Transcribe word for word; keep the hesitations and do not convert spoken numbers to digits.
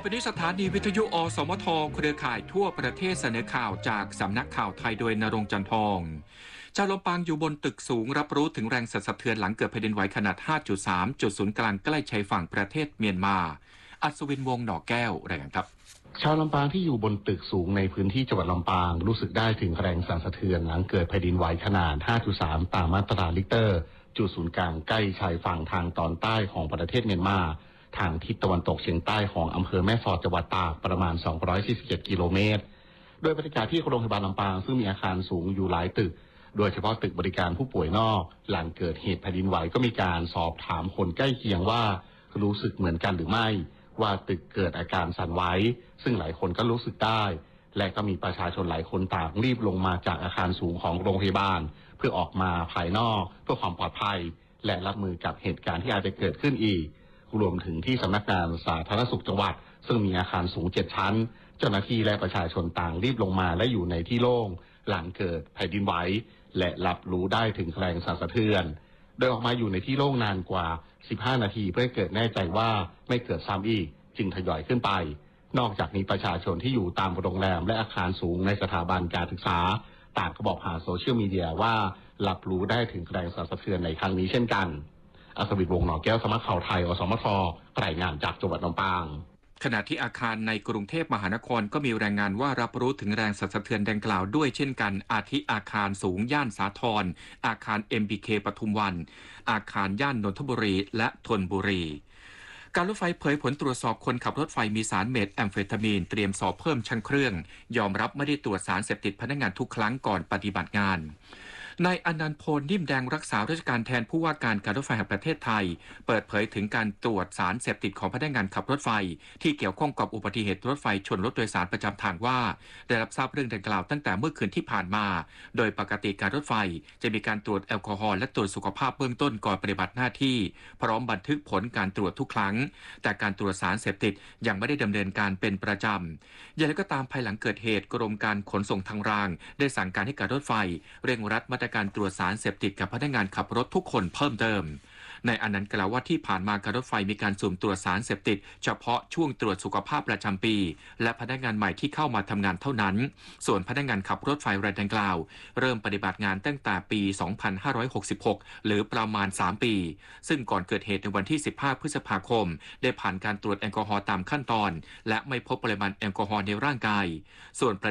ไปที่สถานีวิทยุอสมทเครือข่ายทั่วประเทศเสนอข่าวจากสำนักข่าวไทยโดยณรงค์จันทองชาวลำปางอยู่บนตึกสูงรับรู้ถึงแรงสั่นสะเทือนหลังเกิดแผ่นดินไหวขนาด ห้าจุดสาม จุดศูนย์กลางใกล้ชายฝั่งประเทศเมียนมาอัศวินวงศ์หน่อแก้วรายงานครับชาวลำปางที่อยู่บนตึกสูงในพื้นที่จังหวัดลำปางรู้สึกได้ถึงแรงสั่นสะเทือนหลังเกิดแผ่นดินไหวขนาด ห้าจุดสาม ตามมาตราริกเตอร์จุดศูนย์กลางใกล้ชายฝั่งทางตอนใต้ของประเทศเมียนมาทางทิศตะวันตกเฉียงใต้ของอำเภอแม่สอดจังหวัดตากประมาณสองร้อยสี่สิบเจ็ดกิโลเมตรโดยบรรยากาศที่โรงพยาบาลลำปางซึ่งมีอาคารสูงอยู่หลายตึกโดยเฉพาะตึกบริการผู้ป่วยนอกหลังเกิดเหตุแผ่นดินไหวก็มีการสอบถามคนใกล้เคียงว่ารู้สึกเหมือนกันหรือไม่ว่าตึกเกิดอาการสั่นไหวซึ่งหลายคนก็รู้สึกได้และก็มีประชาชนหลายคนต่างรีบลงมาจากอาคารสูงของโรงพยาบาลเพื่อออกมาภายนอกเพื่อความปลอดภัยและรับมือกับเหตุการณ์ที่อาจจะเกิดขึ้นอีกรวมถึงที่สำนักงานสาธารณสุขจังหวัดซึ่งมีอาคารสูงเจ็ดชั้นเจ้าหน้าที่และประชาชนต่างรีบลงมาและอยู่ในที่โล่งหลังเกิดแผ่นดินไหวและรับรู้ได้ถึงแรงสั่นสะเทือนโดยออกมาอยู่ในที่โล่งนานกว่าสิบห้านาทีเพื่อให้เกิดแน่ใจว่าไม่เกิดซ้ำอีกจึงทยอยขึ้นไปนอกจากนี้ประชาชนที่อยู่ตามโรงแรมและอาคารสูงในสถาบันการศึกษาต่างก็บอกผ่านโซเชียลมีเดียว่ารับรู้ได้ถึงแรงสั่นสะเทือนในครั้งนี้เช่นกันอัศวินวงศ์หน่อแก้วสำนักข่าวไทยอสมทรายงานจากจังหวัดลำปางขณะที่อาคารในกรุงเทพมหานครก็มีรายงานว่ารับรู้ถึงแรงสั่นสะเทือนดังกล่าวด้วยเช่นกันอาทิอาคารสูงย่านสาทรอาคาร เอ็ม บี เค ปทุมวันอาคารย่านนนทบุรีและธนบุรีการรถไฟเผยผลตรวจสอบคนขับรถไฟมีสารเมทแอมเฟตามีนเตรียมสอบเพิ่มช่างเครื่องยอมรับไม่ได้ตรวจสารเสพติดพนักงานทุกครั้งก่อนปฏิบัติงานนายอนันต์พลนิ่มแดงรักษาราชการแทนผู้ว่าการการรถไฟแห่งประเทศไทยเปิดเผยถึงการตรวจสารเสพติดของพนักงานขับรถไฟที่เกี่ยวข้องกับอุบัติเหตุรถไฟชนรถโดยสารประจำทางว่าได้รับทราบเรื่องดังกล่าวตั้งแต่เมื่อคืนที่ผ่านมาโดยปกติการรถไฟจะมีการตรวจแอลกอฮอล์และตรวจสุขภาพเบื้องต้นก่อนปฏิบัติหน้าที่พร้อมบันทึกผลการตรวจทุกครั้งแต่การตรวจสารเสพติดยังไม่ได้ดำเนินการเป็นประจำอย่างไรก็ตามภายหลังเกิดเหตุกรมการขนส่งทางรางได้สั่งการให้การรถไฟเร่งรัดมาตรการตรวจสารเสพติดกับพนักงานขับรถทุกคนเพิ่มเติมนายอนันต์กล่าวว่าที่ผ่านมาการรถไฟมีการสุ่มตรวจสารเสพติดเฉพาะช่วงตรวจสุขภาพประจำปีและพนักงานใหม่ที่เข้ามาทำงานเท่านั้นส่วนพนักงานขับรถไฟรายดังกล่าวเริ่มปฏิบัติงานตั้งแต่ปี สองพันห้าร้อยหกสิบหก หรือประมาณ สาม ปีซึ่งก่อนเกิดเหตุในวันที่ สิบห้า พฤษภาคมได้ผ่านการตรวจแอลกอฮอล์ตามขั้นตอนและไม่พบปริมาณแอลกอฮอล์ในร่างกายส่วน